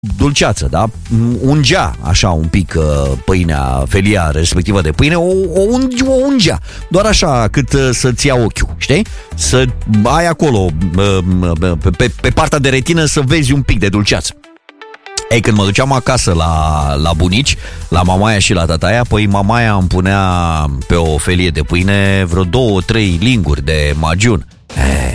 dulceață, da? Ungea așa un pic pâinea, felia respectivă de pâine, o ungea, doar așa cât să-ți ia ochiul, știi? Să ai acolo, pe partea de retină, să vezi un pic de dulceață. Ei, când mă duceam acasă la bunici, la mamaia și la tataia, păi mamaia îmi punea pe o felie de pâine vreo 2-3 linguri de magiun.